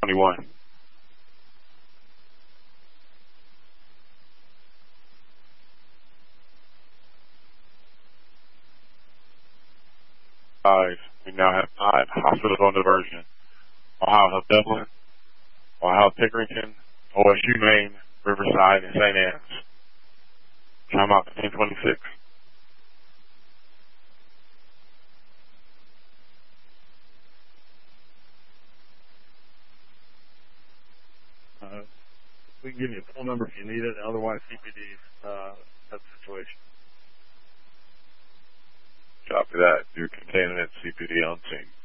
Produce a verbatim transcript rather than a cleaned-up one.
twenty-one. Five. We now have five hospitals on diversion. Ohio Health Dublin, Ohio Health Pickerington, O S U Maine, Riverside, and Saint Anne's. Time out ten twenty-six. Uh, we can give you a phone number if you need it. Otherwise, C P D's uh, that situation. Copy that. You're containing at C P D on scene.